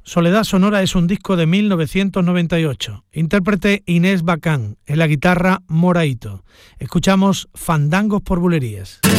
Soledad Sonora es un disco de 1998. Intérprete Inés Bacán, en la guitarra Moraito. Escuchamos Fandangos por Bulerías.